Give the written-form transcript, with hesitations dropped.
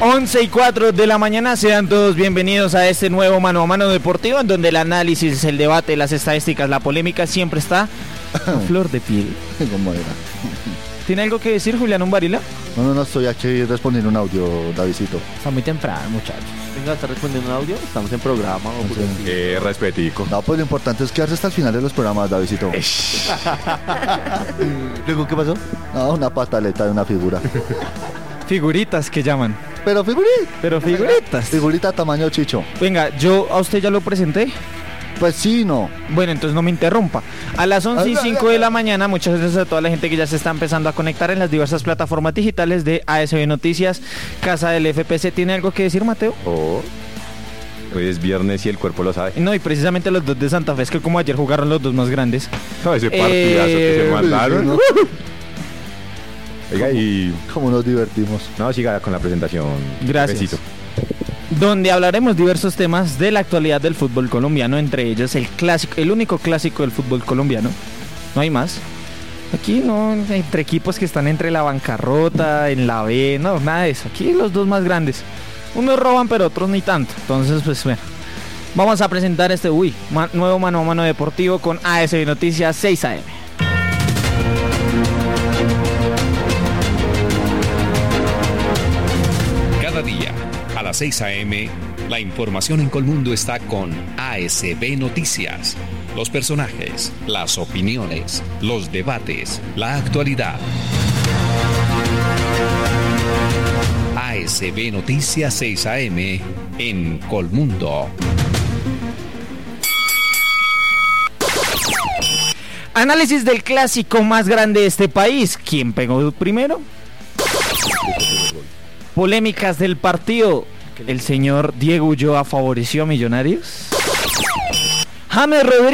11:04 de la mañana, sean todos bienvenidos a este nuevo Mano a Mano Deportivo, en donde el análisis, el debate, las estadísticas, la polémica siempre está a flor de piel. ¿Cómo era? ¿Tiene algo que decir Julián Umbarila? No, estoy aquí respondiendo un audio, Davidcito. Está muy temprano, muchachos. Venga, ¿está respondiendo un audio? Estamos en programa. Respetico. No, pues lo importante es quedarse hasta el final de los programas, Davidito. ¿Luego qué pasó? No, una pataleta de una figura. Figuritas que llaman. Pero figuritas. Figurita tamaño chicho. Venga, yo a usted ya lo presenté. Pues sí, no. Bueno, entonces no me interrumpa. A las 11:05 de la mañana, muchas gracias a toda la gente que ya se está empezando a conectar en las diversas plataformas digitales de ASB Noticias, Casa del FPC. ¿Tiene algo que decir, Mateo? Hoy es viernes y el cuerpo lo sabe. No, y precisamente los dos de Santa Fe, es que como ayer jugaron los dos más grandes. No, ese partidazo que se mandaron. ¿no? Oiga, y... ¿Cómo nos divertimos? No, siga con la presentación. Gracias. Besito. Donde hablaremos diversos temas de la actualidad del fútbol colombiano, entre ellos el clásico, el único clásico del fútbol colombiano. No hay más. Aquí no, entre equipos que están entre la bancarrota, en la B, no, nada de eso. Aquí los dos más grandes. Unos roban, pero otros ni tanto. Entonces, pues bueno, vamos a presentar este nuevo Mano a Mano Deportivo con ASB Noticias 6 AM. Cada día, a las 6 a.m., la información en Colmundo está con ASB Noticias. Los personajes, las opiniones, los debates, la actualidad. ASB Noticias 6 a.m. en Colmundo. Análisis del clásico más grande de este país. ¿Quién pegó primero? Polémicas del partido. ¿El señor Diego Ulloa favoreció a Millonarios? James Rodríguez